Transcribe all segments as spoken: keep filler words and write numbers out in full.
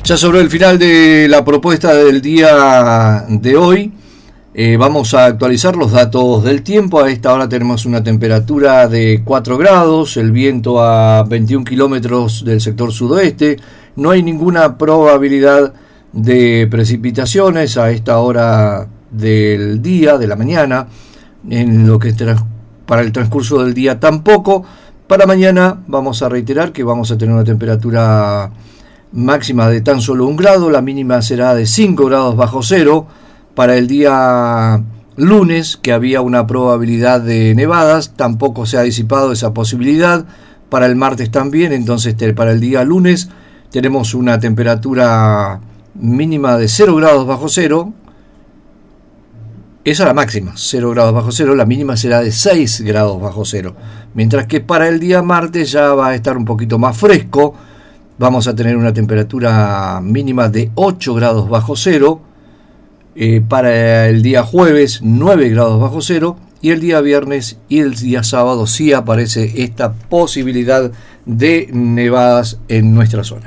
Ya sobre el final de la propuesta del día de hoy, eh, vamos a actualizar los datos del tiempo. A esta hora tenemos una temperatura de cuatro grados, el viento a veintiún kilómetros del sector sudoeste. No hay ninguna probabilidad de precipitaciones a esta hora del día, de la mañana. En lo que trans- para el transcurso del día tampoco. Para mañana vamos a reiterar que vamos a tener una temperatura máxima de tan solo un grado, la mínima será de cinco grados bajo cero. Para el día lunes, que había una probabilidad de nevadas, tampoco se ha disipado esa posibilidad. Para el martes también, entonces para el día lunes tenemos una temperatura mínima de cero grados bajo cero. Esa es la máxima, cero grados bajo cero, la mínima será de seis grados bajo cero. Mientras que para el día martes ya va a estar un poquito más fresco. Vamos a tener una temperatura mínima de ocho grados bajo cero. Eh, para el día jueves, nueve grados bajo cero. Y el día viernes y el día sábado sí aparece esta posibilidad de nevadas en nuestra zona.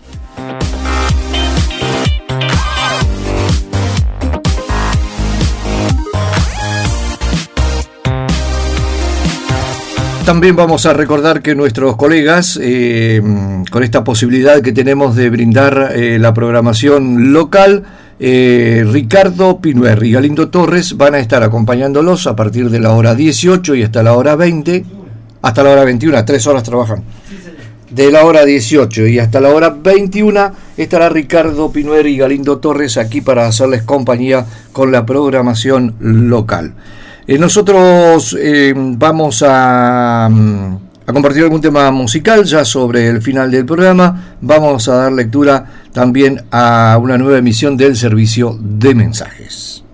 También vamos a recordar que nuestros colegas, eh, con esta posibilidad que tenemos de brindar eh, la programación local, eh, Ricardo Pinuer y Galindo Torres van a estar acompañándolos a partir de la hora dieciocho y hasta la hora veinte, hasta la hora veintiuna, tres horas trabajan. De la hora dieciocho y hasta la hora veintiuna estará Ricardo Pinuer y Galindo Torres aquí para hacerles compañía con la programación local. Eh, nosotros eh, vamos a, a compartir algún tema musical ya sobre el final del programa. Vamos a dar lectura también a una nueva emisión del servicio de mensajes.